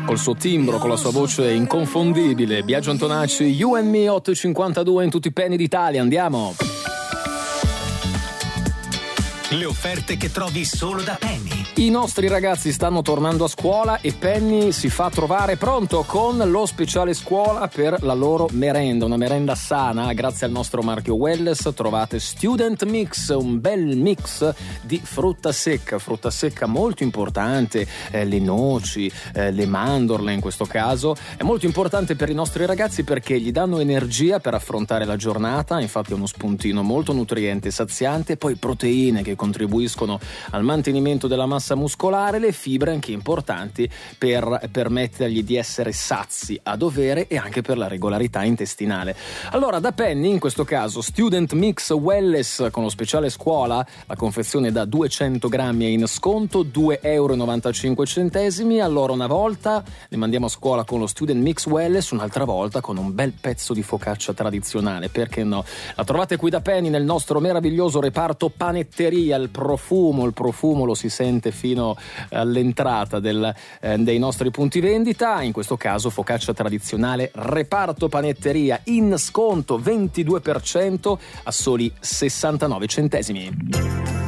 col suo timbro, con la sua voce inconfondibile. Biagio Antonacci, You and Me, 8.52 in tutti i penny d'Italia, andiamo! Le offerte che trovi solo da Penny. I nostri ragazzi stanno tornando a scuola e Penny si fa trovare pronto con lo speciale scuola per la loro merenda, una merenda sana. Grazie al nostro marchio Wellness trovate Student Mix, un bel mix di frutta secca molto importante, le noci, le mandorle in questo caso. È molto importante per i nostri ragazzi perché gli danno energia per affrontare la giornata, infatti è uno spuntino molto nutriente e saziante, poi proteine che contribuiscono al mantenimento della massa muscolare, le fibre anche importanti per permettergli di essere sazi a dovere e anche per la regolarità intestinale. Allora da Penny, in questo caso Student Mix Wellness con lo speciale scuola, la confezione da 200 grammi è in sconto, €2,95. Allora una volta ne mandiamo a scuola con lo Student Mix Wellness, un'altra volta con un bel pezzo di focaccia tradizionale, perché no? La trovate qui da Penny nel nostro meraviglioso reparto panetteria. Il profumo lo si sente fino all'entrata dei nostri punti vendita. In questo caso focaccia tradizionale reparto panetteria in sconto 22% a soli 69 centesimi.